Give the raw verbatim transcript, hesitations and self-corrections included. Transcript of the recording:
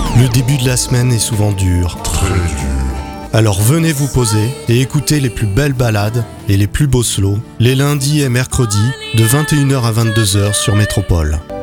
Le début de la semaine est souvent dur. Très dur. Alors venez vous poser et écoutez les plus belles ballades et les plus beaux slows, les lundis et mercredis de vingt et une heures à vingt-deux heures sur Métropole.